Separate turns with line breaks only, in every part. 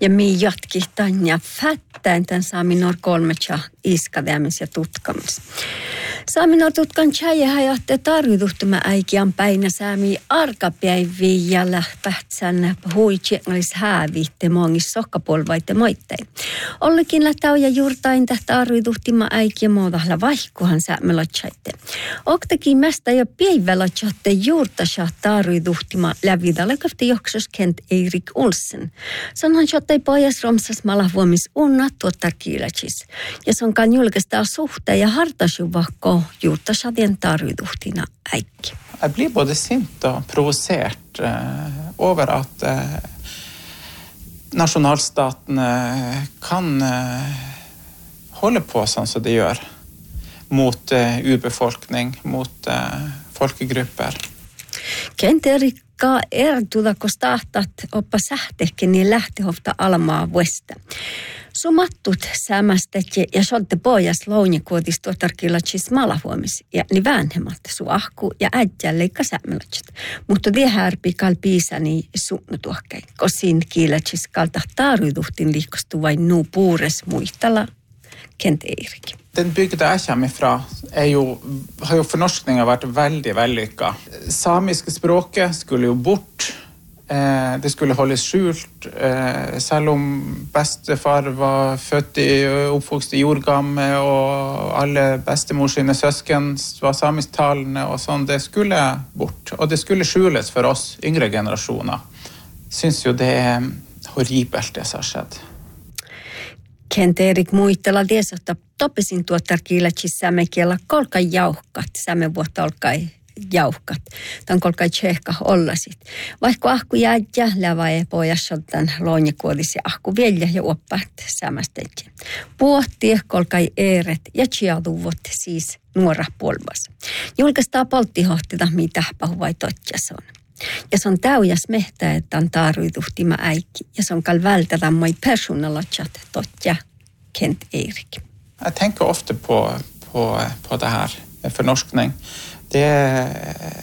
Ja mi jatki tanja fättäin tämän saaminor kolmetsa iskavämis ja tutkamis. Saaminor tutkan tjäjähä johtaa tarviduhtuma äikian päinä saami arkapäiviä ja lähtähtsän huitsenglis hääviitte mongis sokkapolvaitte moittein. Ollekin lähtauja juurtain tähtä tarviduhtima äikiä muodahla vaihkuhan säämelotsaite. Oktakin mästä jo päivälotsatte juurtasa tarviduhtima lävidalle kohti joksos Kent Erik Olsen. Sanhan shottai pojas romsas malavuomis unnat tuottar kiilätsis. Ja se onkaan julkistaa suhteen ja hartasjuvakko juurta sadien tarviduhtina äikki.
Jag blir både sint och provocerat över att nationalstaten kan hålla på sånn som det gör mot urbefolkning, mot folkegrupper.
Kent Erikka ertuudako tahtat oppa sähtekin niin lähtihofta almaa vuesta. Sumattut sämästäkin ja solte pojas lounikuotis tuotarkilatsis malahuomis ja niin väänhemmat su ahku ja äijä leikka sämälotsit. Mutta viehärpi kal piisani suunnutuhkein, kosin kiilatsis kalta taruduhtin liikostu vain nuu puures muistalla Kent Erik.
Den bygda jag kommer ifrån har ju förnorskningen varit väldigt vellykka. Samiska språket skulle ju bort. Det skulle hållas skjult. Selv om bestefar var født oppvokst i Jordgamme og alle bestemors sine søsken var samisktalende og sånn, det skulle bort. Og det skulle skjules for oss yngre generasjoner. Syns jo det horribelt det som har skjedd.
Kent Erik muistella tiesottaa topisin tuottarkiilätsis sämekielä kolkai jauhkat, sämevuotta olkai jauhkat. Tämän kolkai tsekka ollasit. Vaikka ahku jäädjä, lävä ja pojassoltan loonjekuodis ja ahku vielä ja oppaat sämästeitje. Puhti kolkai eeret ja tjiaduvot siis nuora polvas. Julkaistaa polttihohtita, mitä pahuvai totjas on. Ja se on täyjäs mehtä, että on tarviduhtima äikki. Ja se on kall vältätä moi personalatsat totja Kent Erik.
Jag tänker ofta på det här med förnorskning. Det är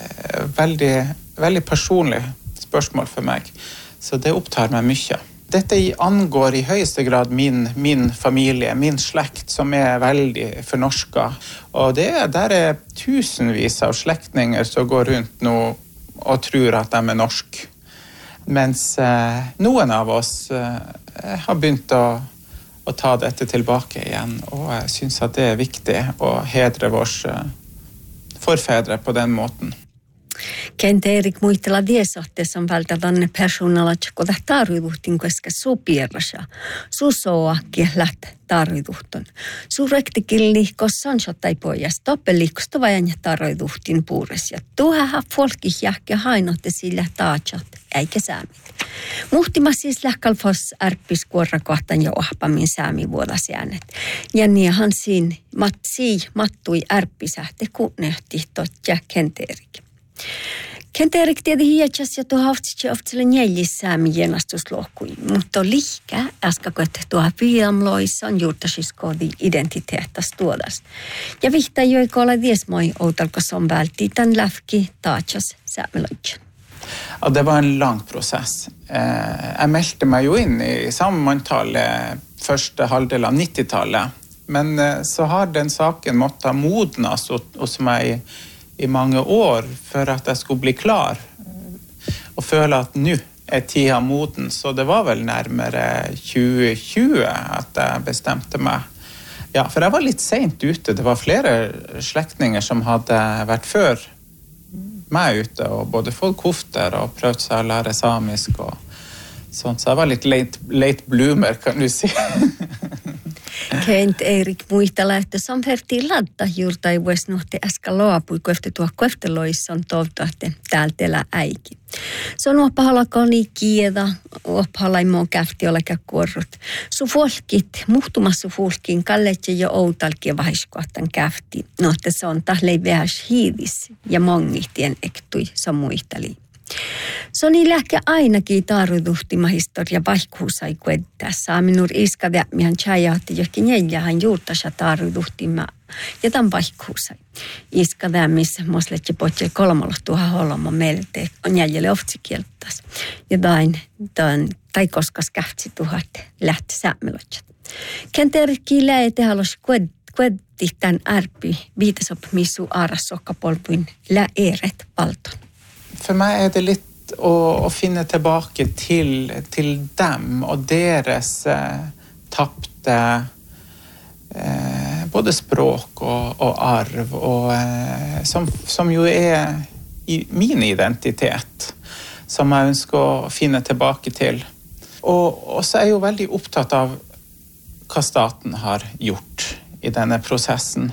väldigt personligt spørsmål för mig. Så det upptar mig mycket. Detta angår i högsta grad min familj, min släkt som är väldigt förnorska. Och där är tusenvis av släktingar som går runt nu och tror att de är norsk. Mens någon av oss har begynt att ta detta tillbaka igen. Och jag syns att det är viktigt att hedra vårs forfäder på den måten.
Kent Erik muistella diesohteessa on välttämättä personalat, kun tarviduhtin koska supierrasa. Susoakin läht tarviduhton. Surektikilli, koska on sottai pojas toppeliikosta vajan tarviduhtin puures. Ja tuohähän folki jähkä hainotte sillä taatsat, eikä saamit. Muhtima siis lähkalfos ärppis kuorrakohtan ja ohpamin saamivuodasjäänet. Ja niinhan siinä mattui ärppisähte kunnehti totja Kent Erik. Kent Erik tiedi hietsas ja tuohautsitsi oftille neljissäämi jenastuslohkui, mutta lihkä äskakoet tuoha piamloissa on juurtasiskoodi identiteettas tuodas. Ja vihta joiko ole viesmoi outalko som vältti tämän läfki taatsas säämeloitsen.
Ja, det var en lång process. Jag meldte mig ju in i sammantalet första halvdel av 90-talet. Men så har den saken måttet modnas hos mig i många år för att jag skulle bli klar. Och føle att nu är tiden moden. Så det var väl närmare 2020 att jag bestämde mig. Ja, för jag var lite sent ute. Det var flera släktingar som hade varit för mig ute och både folk kofter och prøvd sig att lära samisk och sånt. Så jag var lite late bloomer kan du säga.
Kent Erik muistella, että se on vertiin ladda juurta ei voisi nohti äsken loapui, kun efter tuo koefteloissa on toivottu, että täältä elää äiki. Se on oppahala koni kieda, oppahala immo käfti olekä kuorrut. Su folkit, muhtumassa folkin, kalletje jo outalkia vahiskohtan käfti. No, että se on tahlei vähäs hiivis ja mongihtien ektui, se muisteli. Se on lähkä ainakin tarviduhtima historia vaihkuusai kuettää. Saaminur iskavä, mihän tjäjahti johonkin neljähän juurtasa tarviduhtima Ja tämän vaihkuusai. Iska tämmissä mosletsi potjel 3,000 holma meille on jäljelle oftsikieltäs. Ja tai koska kähtsi 1000 lähti säämelotjat. Kenterkki läete halus kuetti tämän ärpi viitasop missu aras sokkapolpuin läeret valton.
För mig är det lite att finna tillbaka till dem och deras tappade både språk och arv och som ju är i min identitet som jag önskar finna tillbaka till. Och så är jag ju väldigt upptatt av vad staten har gjort i denna processen.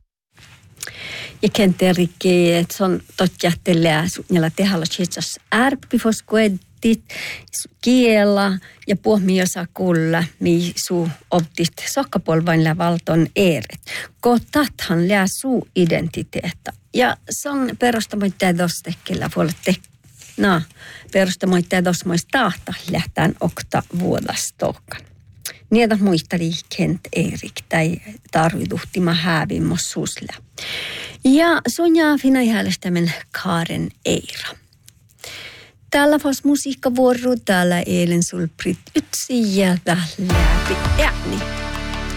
Ja kenterikki, että se on totjattelee suunnilla tehalla chitsas ärppifos kuettit kiela ja puhmiosa kulla, mi suu optit sokkapolvainla valton eeret. Kotathan lää suu identiteetta. Ja se on perustamoittaa dostekellä puolette. Perustamoittaa dosmois tahta lähtään okta vuodastokan. Niitä muisteli Kent Erik tai tarviduhtima hävimmos suusla. Ja sonjaa finaihäällistämän Karen Eira. Täällä fos musiikkavuoro, täällä eilen sulprit ytsi ja läpi ääni.